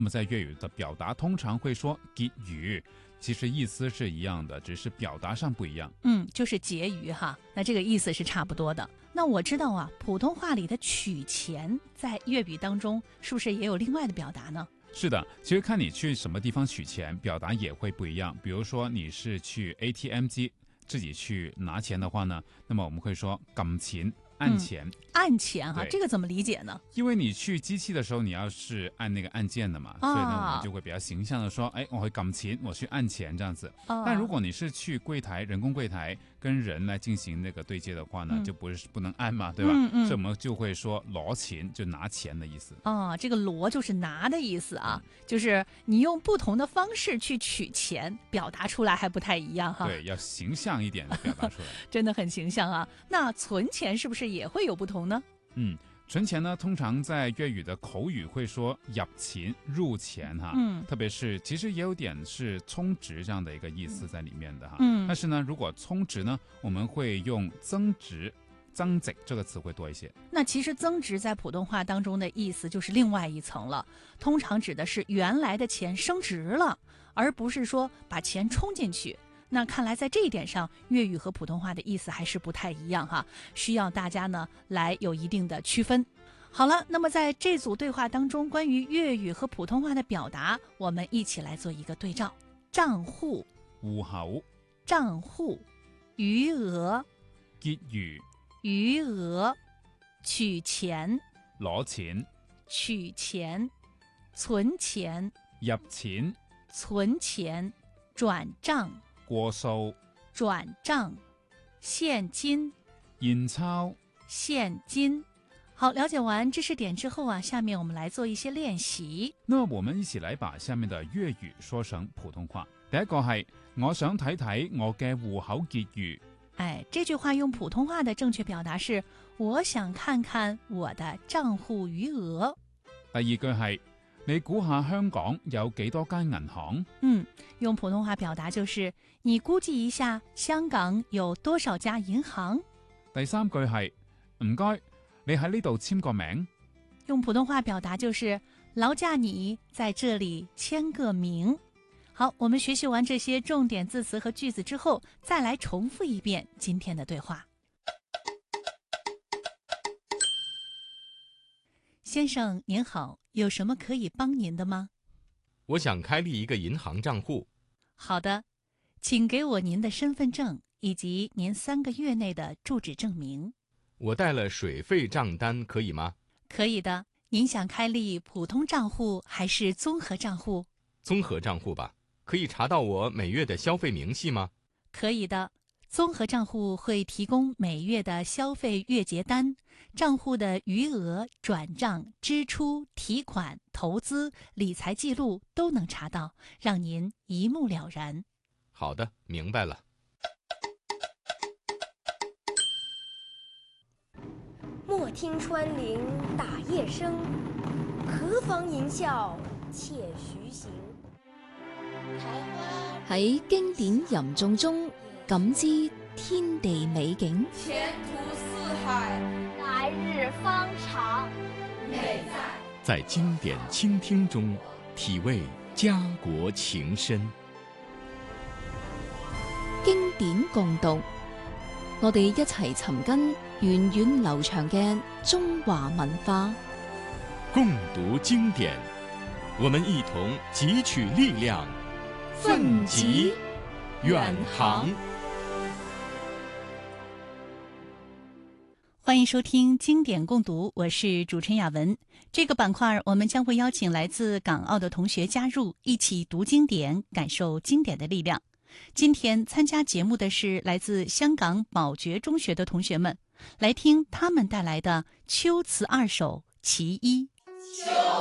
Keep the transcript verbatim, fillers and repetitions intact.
那么在粤语的表达通常会说结语，其实意思是一样的，只是表达上不一样。 嗯，就是结余哈，那这个意思是差不多的。那我知道啊，普通话里的取钱在粤语当中是不是也有另外的表达呢？ 是的，其实看你去什么地方取钱，表达也会不一样。比如说你是去 A T M 机自己去拿钱的话呢，那么我们会说撳錢，按钱、嗯、 按钱哈，这个怎么理解呢？ 因为你去机器的时候你要是按那个按键的嘛、啊、所以呢我们就会比较形象的说，哎，我会撳錢，我去按钱这样子、啊、但如果你是去柜台人工柜台跟人来进行那个对接的话呢、嗯、就不是不能按嘛，对吧、嗯嗯、所以我们就会说攞錢，就拿钱的意思。 哦，这个攞就是拿的意思啊、嗯、就是你用不同的方式去取钱，表达出来还不太一样哈。 对，要形象一点的表达出来真的很形象啊。那存钱是不是也会有不同呢？ 嗯，存钱呢，通常在粤语的口语会说入錢、入錢哈， 嗯， 特别是其实也有点是充值这样的一个意思在里面的哈， 嗯， 但是呢，如果充值呢，我们会用增值、增值这个词会多一些。 那其实增值在普通话当中的意思就是另外一层了，通常指的是原来的钱升值了，而不是说把钱充进去。那看来在这一点上，粤语和普通话的意思还是不太一样哈，需要大家呢来有一定的区分。好了，那么在这组对话当中，关于粤语和普通话的表达，我们一起来做一个对照。账户、 户口、 账户、餘額、 結餘、 餘額、取錢、 攞錢、 取錢、存錢、 入錢、 存錢、轉帳、 過數、 轉帳、現金、 現鈔、 現金。好，了解完知识点之后啊，下面我们来做一些练习。 那我们一起来把下面的粤语说成普通话。第一個係我想睇睇我嘅戶口結餘。 哎，这句話用普通話的正確表達是我想看看我的賬戶餘額。 第二句係你估下香港有幾多間銀行？ 嗯，用普通話表達就是你估計一下香港有多少家銀行。 第三句係唔該，你喺呢度簽個名。 用普通話表達就是勞駕你在這裡簽個名。好，我們學習完這些重點字詞和句子之後，再來重複一遍今天的對話。先生您好，有什麼可以幫您的嗎？ 我想開立一個銀行賬戶。 好的，請給我您的身份證以及您三個月內的住址證明。 我帶了水費賬單可以嗎？ 可以的。您想開立普通賬戶還是綜合賬戶？ 綜合賬戶吧。可以查到我每月的消費明細嗎？ 可以的。綜合賬戶會提供每月的消費月結單，賬戶的餘額、轉賬、支出、提款、投資、理財記錄都能查到，讓您一目了然。 好的，明白了。 莫聽穿林打葉聲，何妨吟嘯且徐行。 喺經典吟誦中感知天地美景， 前途似海， 來日方長。 美在在經典傾聽中體味家國情深。 經典共讀，我哋一齊尋根源遠流長嘅中華文化。 共讀經典，我們一同汲取力量，奮楫遠航。 歡迎收聽經典共讀，我是主持人雅文。這個板塊我們將會邀請來自港澳的同學加入，一起讀經典，感受經典的力量。今天參加節目的是來自香港寶覺中學的同學們，來聽他們帶來的秋詞二首其一。